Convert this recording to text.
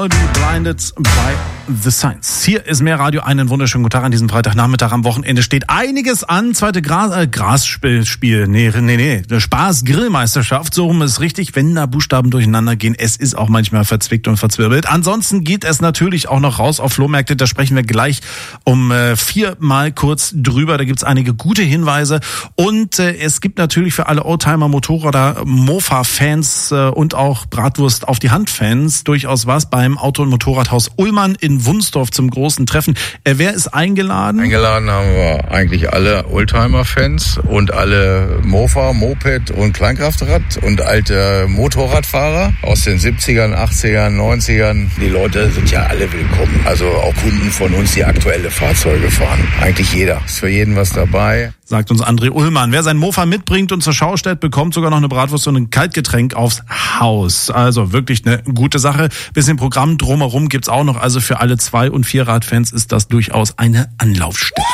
Die Blinded by the Science. Hier ist mehr Radio. Einen wunderschönen guten Tag an diesem Freitagnachmittag. Am Wochenende steht einiges an. Zweite Grasspiel. Nee. Spaß-Grillmeisterschaft. So rum ist richtig, wenn da Buchstaben durcheinander gehen. Es ist auch manchmal verzwickt und verzwirbelt. Ansonsten geht es natürlich auch noch raus auf Flohmärkte. Da sprechen wir gleich um 4 mal kurz drüber. Da gibt's einige gute Hinweise. Und es gibt natürlich für alle Oldtimer, Motorräder, Mofa-Fans und auch Bratwurst auf die Hand-Fans durchaus was beim Auto- und Motorradhaus Ullmann in Wunsdorf zum großen Treffen. Wer ist eingeladen? Eingeladen haben wir eigentlich alle Oldtimer-Fans und alle Mofa, Moped und Kleinkraftrad und alte Motorradfahrer aus den 70ern, 80ern, 90ern. Die Leute sind ja alle willkommen. Also auch Kunden von uns, die aktuelle Fahrzeuge fahren. Eigentlich jeder. Ist für jeden was dabei. Sagt uns André Ullmann. Wer sein Mofa mitbringt und zur Schau stellt, bekommt sogar noch eine Bratwurst und ein Kaltgetränk aufs Haus. Also wirklich eine gute Sache. Bisschen Programm drumherum gibt's auch noch. Also für alle 2- und 4-Rad-Fans ist das durchaus eine Anlaufstelle.